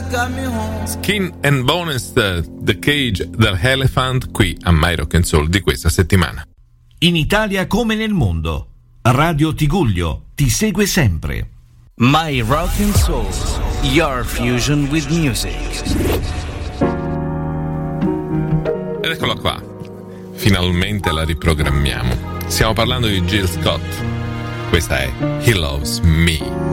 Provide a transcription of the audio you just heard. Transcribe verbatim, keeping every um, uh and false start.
Skin and Bones, The Cage the Elephant, qui a My Rock and Soul di questa settimana. In Italia come nel mondo, Radio Tigullio ti segue sempre. My Rock and Soul, your fusion with music. Ed eccola qua, finalmente la riprogrammiamo. Stiamo parlando di Jill Scott. Questa è He Loves Me.